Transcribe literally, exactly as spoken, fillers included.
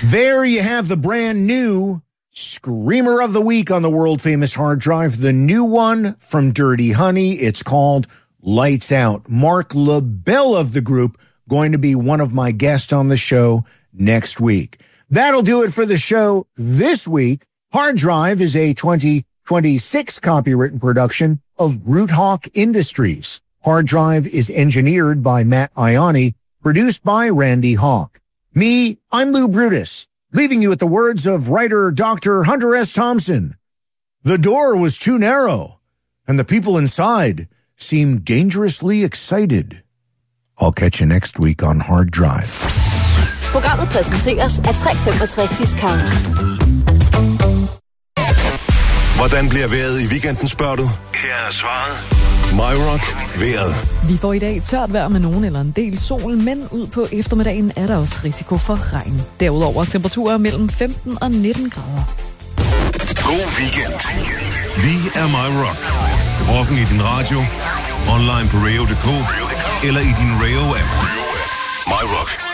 There you have the brand new Screamer of the Week on the world-famous hard drive. The new one from Dirty Honey. It's called Lights Out. Mark LaBelle of the group going to be one of my guests on the show next week. That'll do it for the show this week. Hard Drive is a twenty twenty-six copywritten production of Root Hawk Industries. Hard Drive is engineered by Matt Ioni, produced by Randy Hawk. Me, I'm Lou Brutus, leaving you at the words of writer Doctor Hunter S. Thompson. The door was too narrow, and the people inside seemed dangerously excited. I'll catch you next week on Hard Drive. Programmet præsenteres af tre femogtres Discount. Hvordan bliver vejret i weekenden, spørger du? Her er svaret. MyRock vejret. Vi får i dag tørt vejr med nogen eller en del sol, men ud på eftermiddagen er der også risiko for regn. Derudover temperaturer mellem femten og nitten grader. God weekend. Vi er MyRock. Rocken i din radio, online på radio punktum d k eller i din Rayo-app. MyRock.